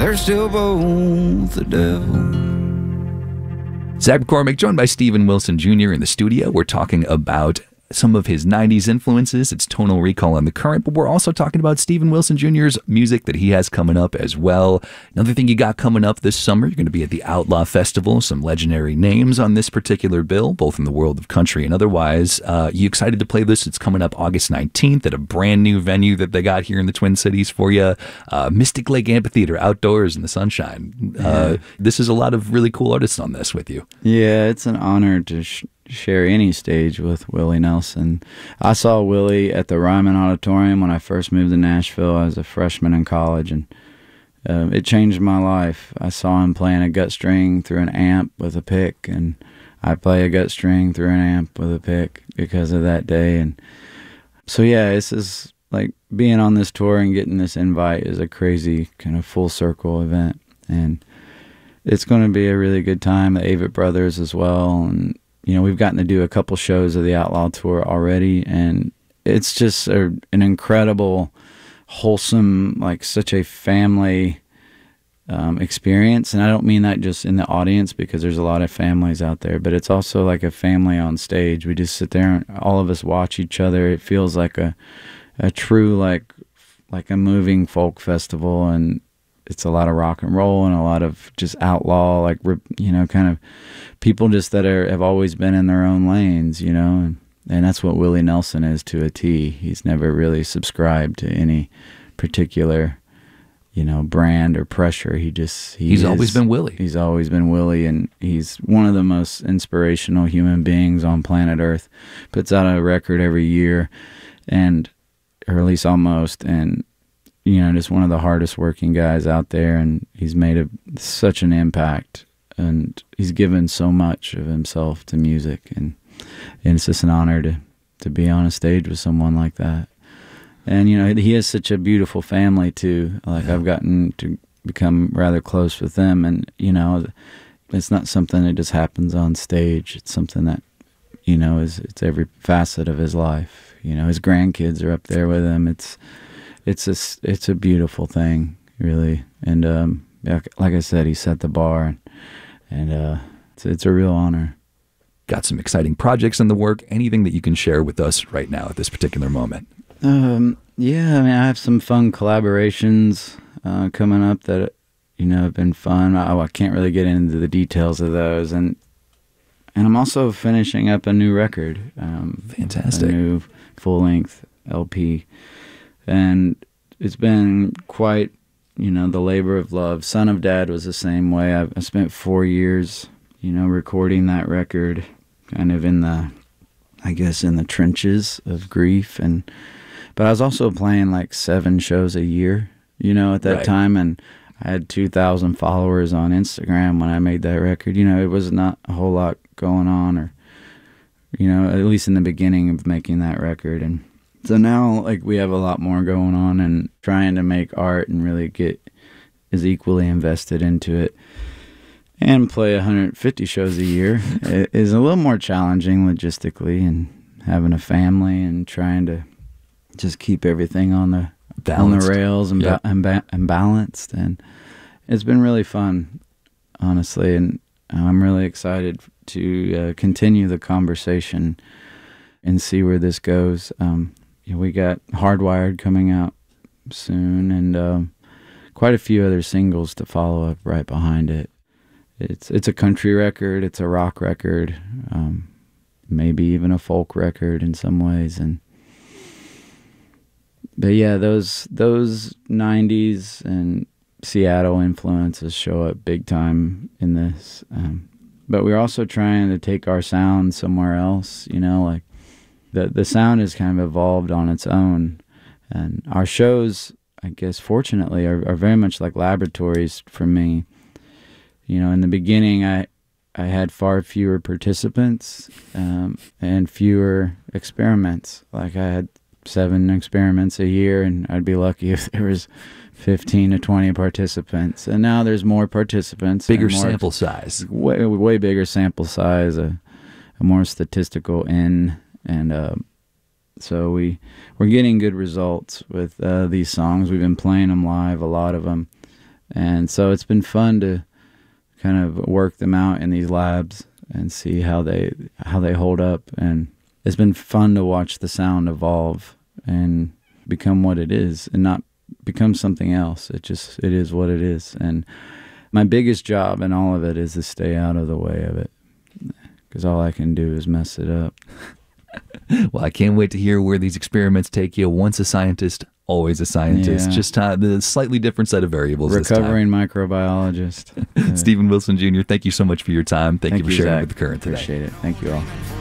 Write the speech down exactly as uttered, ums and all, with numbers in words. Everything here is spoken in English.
they're still both the devil. Zach McCormick, joined by Steven Wilson Junior in the studio. We're talking about some of his nineties influences. It's Tonal Recall on the Current, but we're also talking about Steven Wilson Junior's music that he has coming up as well. Another thing you got coming up this summer, you're going to be at the Outlaw Festival. Some legendary names on this particular bill, both in the world of country and otherwise. Uh, you excited to play this? It's coming up August nineteenth at a brand new venue that they got here in the Twin Cities for you. Uh, Mystic Lake Amphitheater, outdoors in the sunshine. Uh, yeah. This is a lot of really cool artists on this with you. Yeah, it's an honor to sh share any stage with Willie Nelson. I saw Willie at the Ryman Auditorium when I first moved to Nashville. I was a freshman in college, and uh, it changed my life. I saw him playing a gut string through an amp with a pick, and I play a gut string through an amp with a pick because of that day. And so yeah, this is like being on this tour and getting this invite is a crazy kind of full circle event, and it's going to be a really good time. The Avett Brothers as well, and you know, we've gotten to do a couple shows of the Outlaw Tour already, and it's just a, an incredible, wholesome, like such a family um, experience. And I don't mean that just in the audience, because there's a lot of families out there, but it's also like a family on stage. We just sit there and all of us watch each other. It feels like a, a true, like, like a moving folk festival, and it's a lot of rock and roll and a lot of just outlaw, like, you know, kind of people just that are have always been in their own lanes, you know, and, and that's what Willie Nelson is to a T. He's never really subscribed to any particular, you know, brand or pressure. He just he he's is, always been Willie. He's always been Willie, and he's one of the most inspirational human beings on planet Earth. Puts out a record every year, and or at least almost, and you know, just one of the hardest working guys out there, and he's made a, such an impact, and he's given so much of himself to music, and, and it's just an honor to, to be on a stage with someone like that. And, you know, he has such a beautiful family, too. Like, yeah. I've gotten to become rather close with them, and, you know, it's not something that just happens on stage. It's something that, you know, is it's every facet of his life. You know, his grandkids are up there with him. It's... It's a, it's a beautiful thing, really. And um, yeah, like I said, he set the bar, and, and uh, it's, it's a real honor. Got some exciting projects in the work. Anything that you can share with us right now at this particular moment? Um, yeah, I mean, I have some fun collaborations uh, coming up that, you know, have been fun. I, I can't really get into the details of those. And and I'm also finishing up a new record. Um, Fantastic. A new full-length L P. And it's been quite, you know, the labor of love. Son of Dad was the same way. I, I spent four years, you know, recording that record, kind of in the, I guess, in the trenches of grief. And but I was also playing like seven shows a year, you know, at that right. time. And I had two thousand followers on Instagram when I made that record. You know, it was not a whole lot going on, or, you know, at least in the beginning of making that record. And so now, like, we have a lot more going on, and trying to make art and really get as equally invested into it and play one hundred fifty shows a year is a little more challenging logistically, and having a family and trying to just keep everything on the balanced. on the rails and, yep. ba and, ba and balanced. And it's been really fun, honestly, and I'm really excited to uh, continue the conversation and see where this goes. Um, You know, we got Hardwired coming out soon, and um, quite a few other singles to follow up right behind it. It's it's a country record, it's a rock record, um, maybe even a folk record in some ways. And but yeah, those those nineties and Seattle influences show up big time in this. Um, but we're also trying to take our sound somewhere else. You know, like. The, the sound has kind of evolved on its own, and our shows, I guess, fortunately, are, are very much like laboratories for me. You know, in the beginning, I I had far fewer participants um, and fewer experiments. Like, I had seven experiments a year, and I'd be lucky if there was fifteen to twenty participants. And now there's more participants. Bigger more, sample size. Way, way bigger sample size, a, a more statistical N. And uh, so we, we're getting good results with uh, these songs. We've been playing them live, a lot of them. And so it's been fun to kind of work them out in these labs and see how they how they hold up. And it's been fun to watch the sound evolve and become what it is and not become something else. It just, it is what it is. And my biggest job in all of it is to stay out of the way of it, because all I can do is mess it up. Well, I can't wait to hear where these experiments take you. Once a scientist, always a scientist. Yeah. Just uh, the slightly different set of variables Recovering microbiologist. this time. Steven Wilson Junior, thank you so much for your time. Thank, Thank you for you, sharing Zach. with The Current today. Appreciate it. Thank you all.